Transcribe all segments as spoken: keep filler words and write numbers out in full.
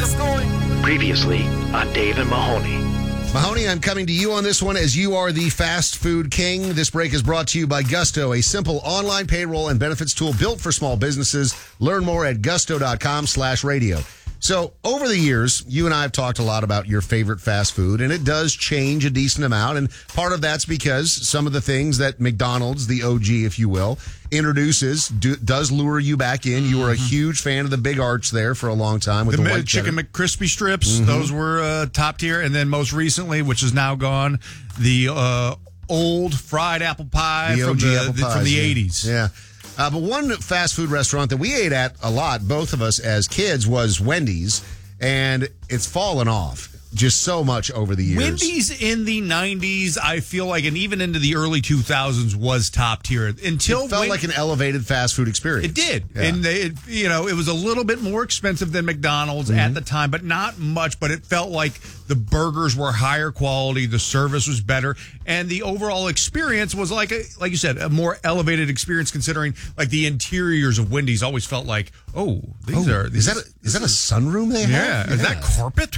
this going? Previously on Dave and Mahoney. Mahoney, I'm coming to you on this one as you are the fast food king. This break is brought to you by Gusto, a simple online payroll and benefits tool built for small businesses. Learn more at gusto.com slash radio. So over the years, you and I have talked a lot about your favorite fast food, and it does change a decent amount. And part of that's because some of the things that McDonald's, the O G, if you will, introduces do, does lure you back in. You were a huge fan of the Big Arch there for a long time with the, the white chicken cheddar. McCrispy strips. Mm-hmm. Those were uh, top tier. And then most recently, which is now gone, the uh, old fried apple pie the from, O G the, apple the, pies, from the yeah. eighties. Yeah. Uh, but one fast food restaurant that we ate at a lot, both of us as kids, was Wendy's, and it's fallen off just so much over the years. Wendy's in the nineties, I feel like, and even into the early two thousands, was top tier. Until it felt when, like an elevated fast food experience. It did. Yeah. And, they, it, you know, it was a little bit more expensive than McDonald's mm-hmm. at the time, but not much. But it felt like the burgers were higher quality, the service was better, and the overall experience was like, a, like you said, a more elevated experience considering, like, the interiors of Wendy's always felt like, oh, these oh, are... These, is that a, is that a sunroom they yeah, have? Yeah. Is that carpet?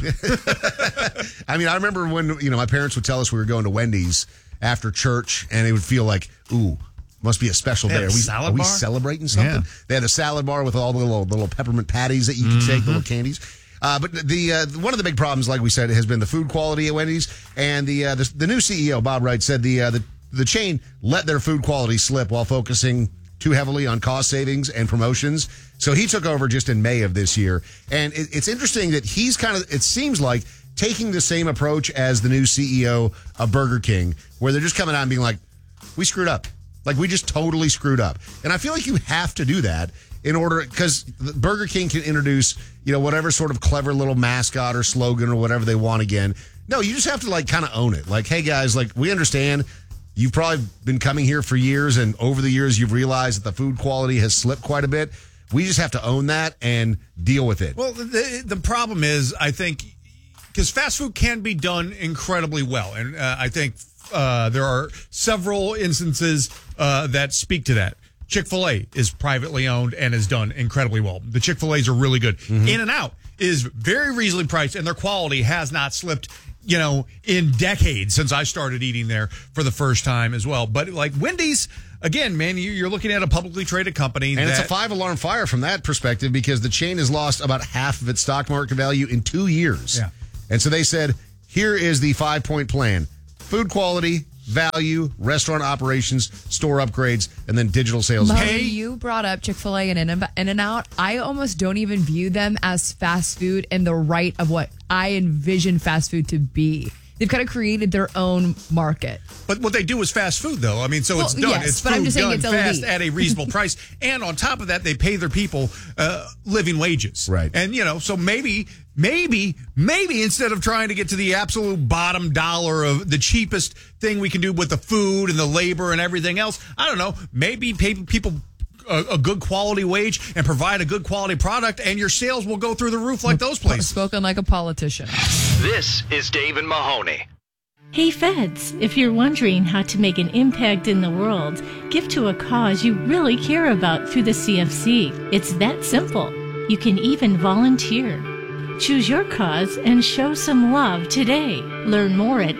I mean, I remember when, you know, my parents would tell us we were going to Wendy's after church, and it would feel like, ooh, must be a special They day. had Are a we, salad are we bar? celebrating something? Yeah. They had a salad bar with all the little little peppermint patties that you can Mm-hmm. take, the little candies. Uh, but the uh, one of the big problems, like we said, has been the food quality at Wendy's. And the uh, the, the new C E O, Bob Wright, said the, uh, the the chain let their food quality slip while focusing too heavily on cost savings and promotions. So he took over just in May of this year. And it, it's interesting that he's kind of, it seems like, taking the same approach as the new C E O of Burger King, where they're just coming out and being like, we screwed up. Like, we just totally screwed up. And I feel like you have to do that in order, because Burger King can introduce, you know, whatever sort of clever little mascot or slogan or whatever they want again. No, you just have to, like, kind of own it. Like, hey, guys, like, we understand you've probably been coming here for years, and over the years you've realized that the food quality has slipped quite a bit. We just have to own that and deal with it. Well, the, the problem is, I think, because fast food can be done incredibly well. And uh, I think uh, there are several instances uh, that speak to that. Chick-fil-A is privately owned and is done incredibly well. The Chick-fil-A's are really good. Mm-hmm. In-N-Out is very reasonably priced, and their quality has not slipped, you know, in decades since I started eating there for the first time as well. But like Wendy's, again, man, you're looking at a publicly traded company. And that, it's a five-alarm fire from that perspective because the chain has lost about half of its stock market value in two years. Yeah. And so they said, here is the five-point plan. Food quality, value, restaurant operations, store upgrades, and then digital sales. Mo, Hey. you brought up Chick-fil-A and In-N-Out. I almost don't even view them as fast food in the right of what I envision fast food to be. They've kind of created their own market. But what they do is fast food, though. I mean, so Well, it's done. yes, it's but food I'm just saying done it's fast elite. at a reasonable price. And on top of that, they pay their people uh, living wages. Right. And, you know, so maybe, maybe, maybe instead of trying to get to the absolute bottom dollar of the cheapest thing we can do with the food and the labor and everything else, I don't know, maybe pay people a, a good quality wage and provide a good quality product, and your sales will go through the roof like those places. Spoken like a politician. This is Dave and Mahoney. Hey Feds, if you're wondering how to make an impact in the world, give to a cause you really care about through the C F C. It's that simple. You can even volunteer. Choose your cause and show some love today. Learn more at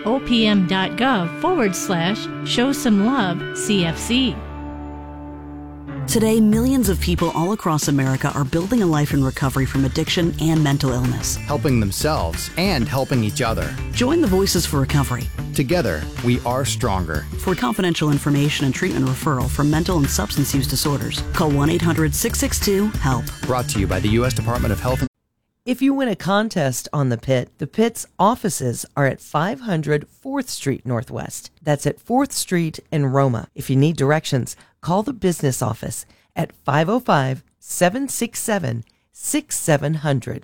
opm.gov forward slash show some love CFC. Today, millions of people all across America are building a life in recovery from addiction and mental illness. Helping themselves and helping each other. Join the Voices for Recovery. Together, we are stronger. For confidential information and treatment referral for mental and substance use disorders, call one eight hundred six six two HELP. Brought to you by the U S Department of Health. If you win a contest on The Pit, The Pit's offices are at five hundred fourth Street Northwest. That's at fourth Street in Roma. If you need directions, call the business office at five oh five, seven six seven, six seven zero zero.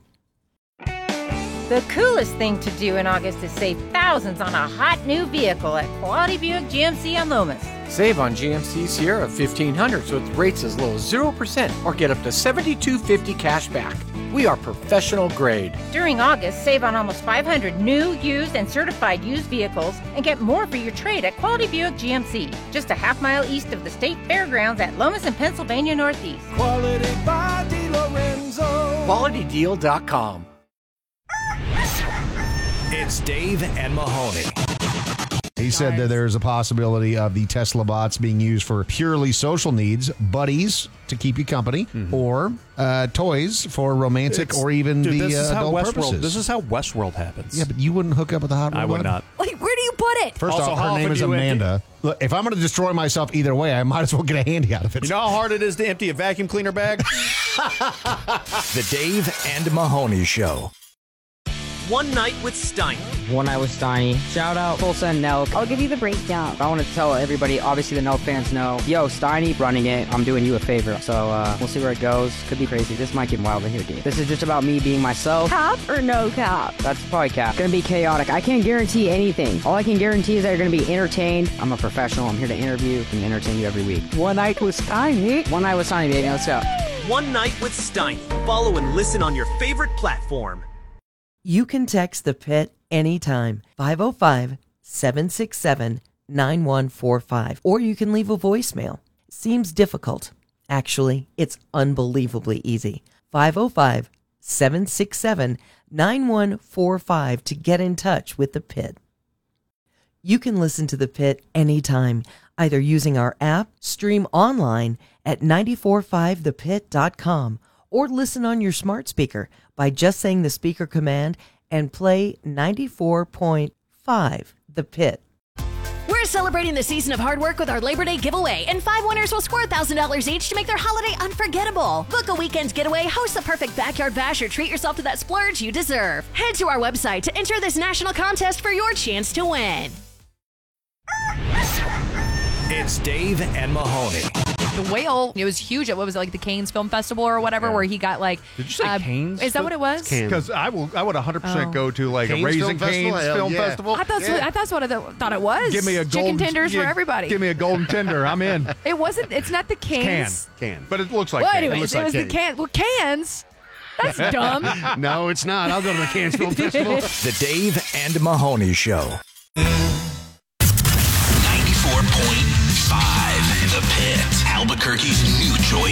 The coolest thing to do in August is save thousands on a hot new vehicle at Quality Buick G M C on Lomas. Save on G M C Sierra fifteen hundred so with rates as low as zero percent or get up to seventy-two fifty cash back. We are professional grade. During August, save on almost five hundred new, used, and certified used vehicles and get more for your trade at Quality Buick G M C, just a half mile east of the State Fairgrounds at Lomas and Pennsylvania Northeast. Quality by DeLorenzo. quality deal dot com. It's Dave and Mahoney. He said that there's a possibility of the Tesla bots being used for purely social needs, buddies to keep you company, mm-hmm. or uh, toys for romantic It's, or even dude, the this is uh, how adult Westworld, purposes. This is how Westworld happens. Yeah, but you wouldn't hook up with a hot I would one? not. Like, where do you put it? First Also, off, how her name often is do you empty- Amanda. Look, if I'm going to destroy myself either way, I might as well get a handy out of it. You know how hard it is to empty a vacuum cleaner bag? The Dave and Mahoney Show. One Night with Steiny. One Night with Steiny. Shout out Tulsa and Nelk. I'll give you the breakdown. I want to tell everybody, obviously the Nelk fans know, yo, Steiny running it, I'm doing you a favor. So uh, we'll see where it goes. Could be crazy. This might get wild in here, dude. This is just about me being myself. Cap or no cap? That's probably cap. Gonna be chaotic. I can't guarantee anything. All I can guarantee is that you're gonna be entertained. I'm a professional. I'm here to interview and entertain you every week. One Night with Steiny. One Night with Steiny, baby. Let's go. One Night with Steiny. Follow and listen on your favorite platform. You can text the Pit anytime, five oh five, seven six seven, nine one four five, or you can leave a voicemail. Seems difficult. Actually, it's unbelievably easy. five oh five, seven six seven, nine one four five to get in touch with the Pit. You can listen to the Pit anytime, either using our app, stream online at nine four five the pit dot com, or listen on your smart speaker by just saying the speaker command and play ninety-four point five The Pit. We're celebrating the season of hard work with our Labor Day giveaway, and five winners will score one thousand dollars each to make their holiday unforgettable. Book a weekend's getaway, host the perfect backyard bash, or treat yourself to that splurge you deserve. Head to our website to enter this national contest for your chance to win. It's Dave and Mahoney. The Whale, it was huge at, what was it, like the Cannes Film Festival or whatever, Yeah. where he got like... Did you say uh, Canes? Is that what it was? Because I will, I would one hundred percent Oh. go to like Canes a Film Raising Festival? Canes Hell, Film yeah. Festival. I thought, that's what, I thought that's what I th- thought it was. Give me a Chicken golden tenders yeah, for everybody. Give me a golden tender. I'm in. It wasn't, it's not the Can, Canes. can, but it looks like. Well, can. anyways, it, looks like was the can. can. Well, cans. That's dumb. No, it's not. I'll go to the Cannes Film Festival. The Dave and Mahoney Show. ninety-four point five The Pit. Albuquerque's new choice.